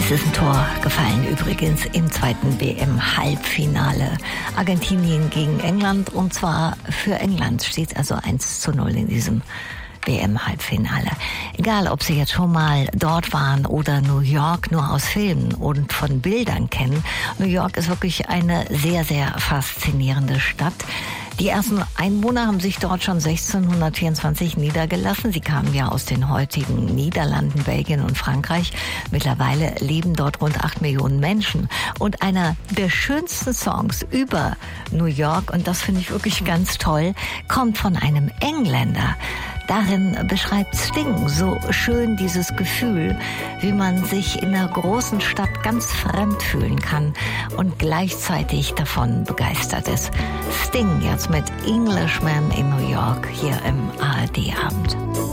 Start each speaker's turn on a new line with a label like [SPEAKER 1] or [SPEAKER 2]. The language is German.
[SPEAKER 1] Es ist ein Tor gefallen übrigens im zweiten WM-Halbfinale. Argentinien gegen England, und zwar für England steht also 1:0 in diesem WM-Halbfinale. Egal, ob Sie jetzt schon mal dort waren oder New York nur aus Filmen und von Bildern kennen. New York ist wirklich eine sehr, sehr faszinierende Stadt. Die ersten Einwohner haben sich dort schon 1624 niedergelassen. Sie kamen ja aus den heutigen Niederlanden, Belgien und Frankreich. Mittlerweile leben dort rund 8 Millionen Menschen. Und einer der schönsten Songs über New York, und das finde ich wirklich ganz toll, kommt von einem Engländer. Darin beschreibt Sting so schön dieses Gefühl, wie man sich in einer großen Stadt ganz fremd fühlen kann und gleichzeitig davon begeistert ist. Sting jetzt mit Englishman in New York hier im ARD-Abend.